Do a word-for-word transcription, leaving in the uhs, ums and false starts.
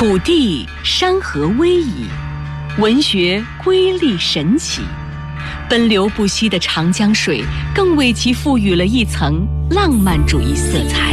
土地山河威仪，文学瑰丽神奇。奔流不息的长江水更为其赋予了一层浪漫主义色彩。